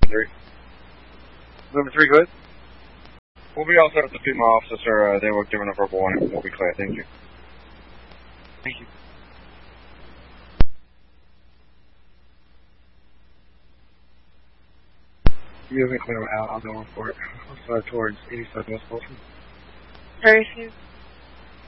3. Number 3, good? We'll be all set with the female officer. They were given a verbal warning. We'll be clear. Thank you. Thank you. You haven't clear out. I'll go report. I'll start towards 87 West Bolton. Very soon.